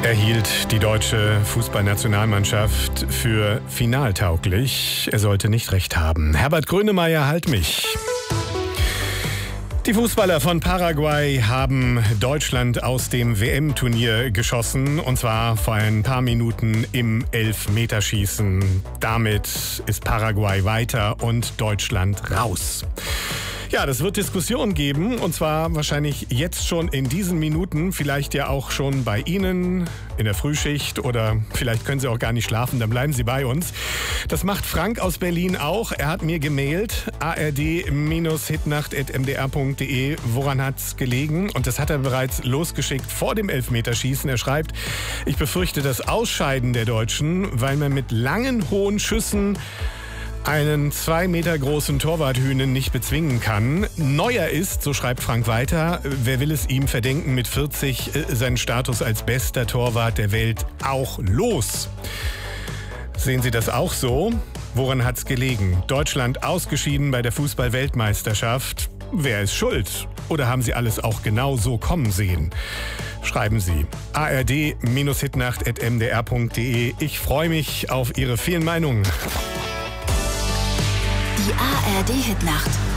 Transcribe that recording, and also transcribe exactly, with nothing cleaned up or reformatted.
Er hielt die deutsche Fußballnationalmannschaft für finaltauglich. Er sollte nicht recht haben. Herbert Grönemeyer, halt mich. Die Fußballer von Paraguay haben Deutschland aus dem W M-Turnier geschossen, und zwar vor ein paar Minuten im Elfmeterschießen. Damit ist Paraguay weiter und Deutschland raus. Ja, das wird Diskussionen geben, und zwar wahrscheinlich jetzt schon in diesen Minuten, vielleicht ja auch schon bei Ihnen in der Frühschicht, oder vielleicht können Sie auch gar nicht schlafen, dann bleiben Sie bei uns. Das macht Frank aus Berlin auch. Er hat mir gemailt, a r d hitnacht at m d r punkt d e. Woran hat's gelegen? Und das hat er bereits losgeschickt vor dem Elfmeterschießen. Er schreibt: Ich befürchte das Ausscheiden der Deutschen, weil man mit langen, hohen Schüssen einen zwei Meter großen Torwarthühnen nicht bezwingen kann. Neuer ist, so schreibt Frank weiter, wer will es ihm verdenken, mit vierzig seinen Status als bester Torwart der Welt auch los. Sehen Sie das auch so? Woran hat's gelegen? Deutschland ausgeschieden bei der Fußball-Weltmeisterschaft. Wer ist schuld? Oder haben Sie alles auch genau so kommen sehen? Schreiben Sie a r d hitnacht at m d r punkt d e. Ich freue mich auf Ihre vielen Meinungen. Die A R D Hitnacht.